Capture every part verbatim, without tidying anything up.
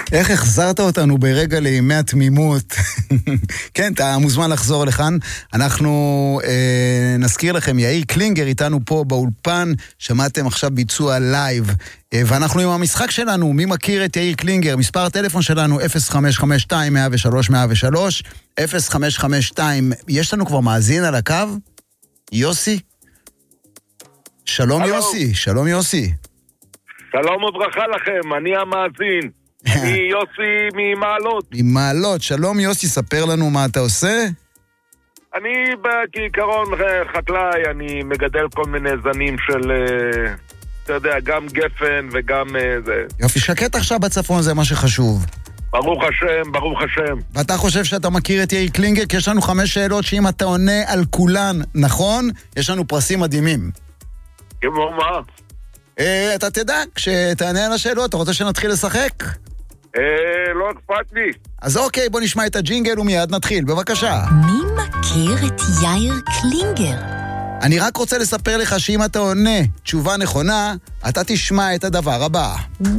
איך החזרת אותנו ברגע לימי התמימות. כן, אתה מוזמן לחזור לכאן. אנחנו אה, נזכיר לכם, יאיר קלינגר איתנו פה באולפן, שמעתם עכשיו ביצוע לייב, אה, ואנחנו עם המשחק שלנו, מי מכיר את יאיר קלינגר? מספר הטלפון שלנו אפס חמש חמש שתיים מאה ושלוש מאה ושלוש, אפס חמש חמש שתיים, יש לנו כבר מאזין על הקו? יוסי? שלום Hello. יוסי, שלום יוסי. שלום וברכה לכם, אני המאזין. אני יוסי ממעלות. ממעלות, שלום יוסי, ספר לנו מה אתה עושה. אני בעיקרון חקלאי, אני מגדל כל מיני זנים של, אתה יודע, גם גפן וגם זה. יופי, שקט עכשיו בצפון, זה מה שחשוב. ברוך השם, ברוך השם. ואתה חושב שאתה מכיר את יאיר קלינגר? כי יש לנו חמש שאלות שאם אתה עונה על כולן נכון, יש לנו פרסים מדהימים. כמו מה? אה, אתה תדע, כשתענה על השאלות, אתה רוצה שנתחיל לשחק? אה, לא אכפת לי. אז אוקיי, בוא נשמע את הג'ינגל ומיד נתחיל, בבקשה. מי מכיר את יאיר קלינגר? אני רק רוצה לספר לך שאם אתה עונה תשובה נכונה, אתה תשמע את הדבר הבא.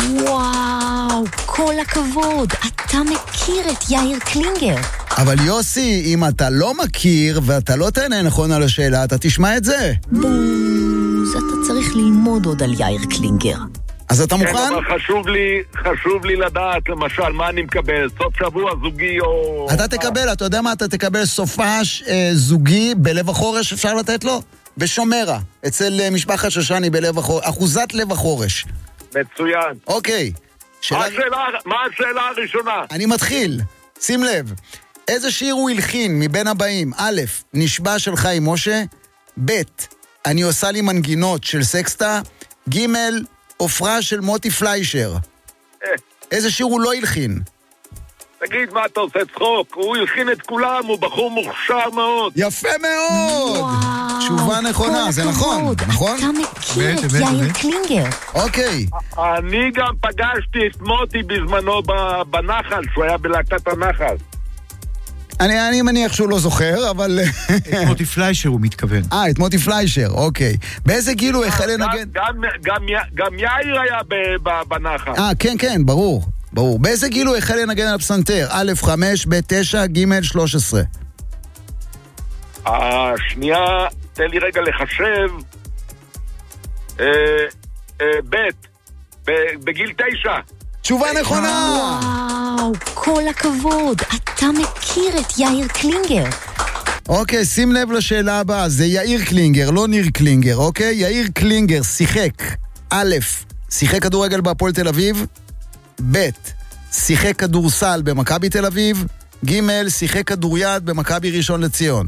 וואו, כל הכבוד, אתה מכיר את יאיר קלינגר. אבל יוסי, אם אתה לא מכיר ואתה לא תענה נכון על השאלה, אתה תשמע את זה. בוז, אתה צריך ללמוד עוד על יאיר קלינגר. אז אתה מוכן? כן, אבל חשוב לי, חשוב לי לדעת, למשל, מה אני מקבל, סוף שבוע זוגי או... אתה תקבל, אתה יודע מה? אתה תקבל סופש אה, זוגי בלב החורש, אפשר לתת לו? בשומרה, אצל אה, משפחת שושני בלב החורש, אחוזת לב החורש. מצוין. אוקיי. שאלה... מה השאלה, מה השאלה הראשונה? אני מתחיל, שים לב. איזה שיר הוא הלחין מבין הבאים? א', נשבע של חיים משה, ב', אני עושה לי מנגינות של סקסטה, ג', עופרה של מוטי פליישר. איזה שיר הוא לא הלחין? תגיד, מה אתה עושה צחוק? הוא הלחין את כולם, הוא בחור מוכשר מאוד. יפה מאוד! תשובה נכונה, זה נכון, נכון? אתה מכיר את יאיר קלינגר. אוקיי. אני גם פגשתי את מוטי בזמנו בנחל, שהוא היה בלהקת הנחל. אני, אני מניח שהוא לא זוכר, אבל... את מוטי פליישר הוא מתכוון. אה, את מוטי פליישר, אוקיי. באיזה גיל הוא החל לנגן? גם, גם, גם יאיר היה בנחל. אה, כן, כן, ברור, ברור. באיזה גיל הוא החל לנגן על הפסנתר? א', חמש, ב', תשע, ג', שלוש עשרה. השנייה, תן לי רגע לחשב. אה, אה, ב', בגיל תשע. תשובה נכונה! וואו, כל הכבוד, אתה מכיר את יאיר קלינגר. אוקיי, שים לב לשאלה הבאה, זה יאיר קלינגר, לא ניר קלינגר, אוקיי? יאיר קלינגר שיחק, א', שיחק כדורגל בהפועל תל אביב, ב', שיחק כדורסל במכבי תל אביב, ג', שיחק כדוריד במכבי ראשון לציון.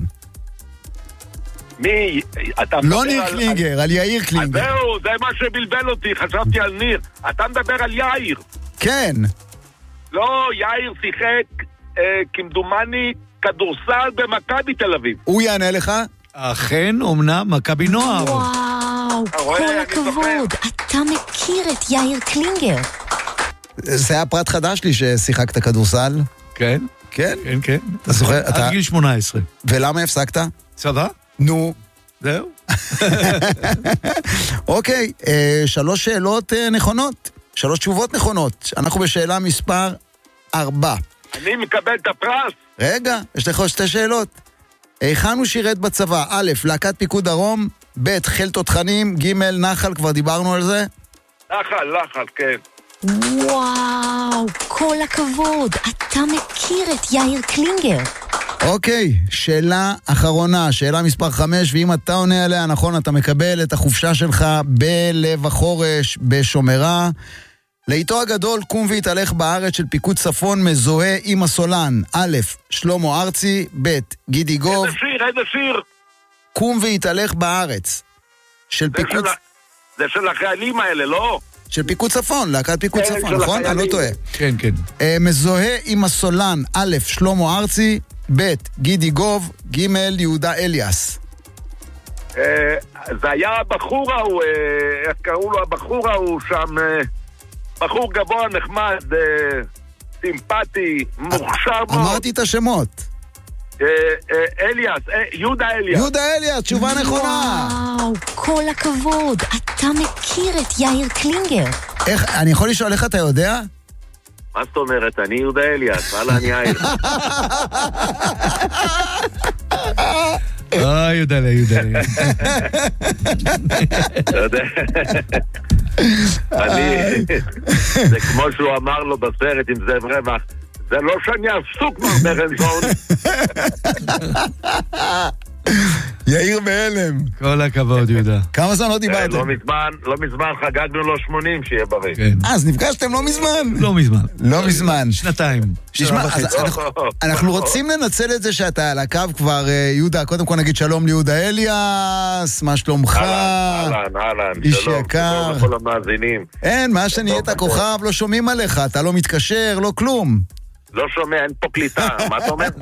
מי? לא ניר על... קלינגר, על יאיר קלינגר. זהו, זה מה שבלבל אותי, חשבתי על ניר. אתה מדבר על יאיר. כן. לא, יאיר שיחק, אה, כמדומני, כדורסל במכבי תל אביב. הוא יענה לך? אכן, אומנם, מכבי נוער. וואו, כל הכבוד, אתה מכיר את יאיר קלינגר. זה היה פרט חדש לי ששיחקת כדורסל. כן. כן? כן, כן. אתה זוכר? אתה... עד גיל שמונה עשרה. ולמה הפסקת? צבא? נו. זהו. אוקיי, שלוש שאלות נכונות. שלוש תשובות נכונות. אנחנו בשאלה מספר ארבע. אני מקבל את הפרס. רגע, יש לך שתי שאלות. היכן הוא שירת בצבא? א', להקת פיקוד דרום, ב', חיל תותחנים, ג', נחל, כבר דיברנו על זה? נחל, נחל, כן. וואו, כל הכבוד, אתה מכיר את יאיר קלינגר. אוקיי, שאלה אחרונה, שאלה מספר חמש, ואם אתה עונה עליה נכון, אתה מקבל את החופשה שלך בלב החורש, בשומרה. לאיתו הגדול, קום והתהלך בארץ של פיקוד צפון מזוהה עם הסולן. א', שלמה ארצי, ב', גידי גוב. איזה שיר, איזה שיר? קום והתהלך בארץ של זה פיקוד... של, זה של החיילים האלה, לא? של פיקוד צפון, להקת פיקוד כן, צפון, נכון? אני לא טועה. כן, כן. אה, מזוהה עם הסולן, א', שלמה ארצי, ב', גידי גוב, ג', יהודה אליאס. אה, זה היה הבחור ההוא, אה, איך קראו לו הבחור ההוא שם, אה, בחור גבוה נחמד, אה, סימפטי, מוכשר מאוד. אמרתי את השמות. אה, אה, אליאס, אה, יהודה אליאס. יהודה אליאס, תשובה נכונה. וואו, כל הכבוד, אתה מכיר את יאיר קלינגר. איך, אני יכול לשאול איך אתה יודע? מה? מה זאת אומרת? אני יהודה אליאס, אהלן יאיר. אה, יהודה, יהודה. אתה יודע, אני, זה כמו שהוא אמר לו בסרט עם זאב רווח, זה לא שאני עסוק מר ברנזון. יאיר בהלם. כל הכבוד, יהודה. כמה זמן לא דיברתם? לא מזמן, לא מזמן חגגנו לו שמונים, שיהיה בריא. כן. אז נפגשתם לא מזמן? לא מזמן. לא מזמן. שנתיים. תשמע, אז אנחנו- אנחנו רוצים לנצל את זה שאתה על הקו כבר, אה, יהודה, קודם כל נגיד שלום ליהודה אליאס, מה שלומך? אהלן, אהלן, איש שלום, יקר. שלום לכל המאזינים. אין, מה שנהיית כוכב, לא שומעים עליך, אתה לא מתקשר, לא כלום. לא שומע, אין פה קליטה, מה אתה אומר?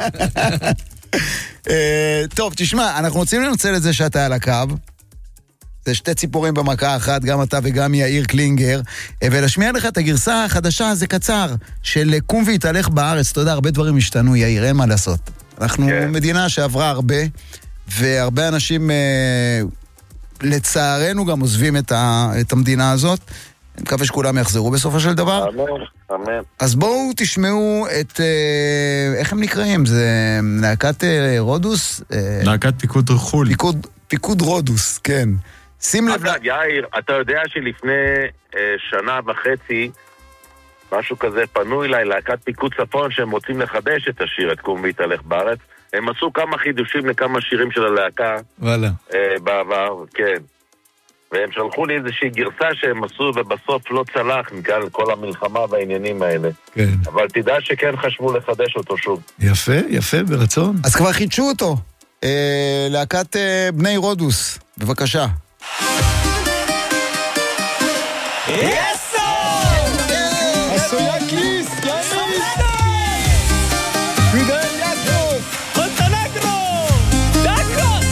אה, טוב, תשמע, אנחנו רוצים לנצל את זה שאתה על הקו. זה שתי ציפורים במכה אחת, גם אתה וגם יאיר קלינגר, אה, ולהשמיע לך את הגרסה החדשה, זה קצר, של קום והתהלך בארץ. אתה יודע, הרבה דברים השתנו, יאיר, אין מה לעשות. אנחנו כן. מדינה שעברה הרבה, והרבה אנשים, אה, לצערנו, גם עוזבים את, ה, את המדינה הזאת. אני מקווה שכולם יחזרו בסופו של דבר. אמן, אמן. אז בואו תשמעו את, אה, איך הם נקראים? זה להקת אה, רודוס? אה, להקת פיקוד חול. פיקוד, פיקוד רודוס, כן. שים לב... אגב, יאיר, אתה יודע שלפני אה, שנה וחצי, משהו כזה, פנו אליי להקת פיקוד צפון שהם רוצים לחדש את השיר, את קום והתהלך בארץ. הם עשו כמה חידושים לכמה שירים של הלהקה וואלה. אה, בעבר, כן. והם שלחו לי איזושהי גרסה שהם עשו ובסוף לא צלח מכאן כל המלחמה והעניינים האלה. כן. אבל תדע שכן חשבו לחדש אותו שוב. יפה, יפה, ברצון. אז כבר חידשו אותו. אה, להקת אה, בני רודוס, בבקשה. Yeah!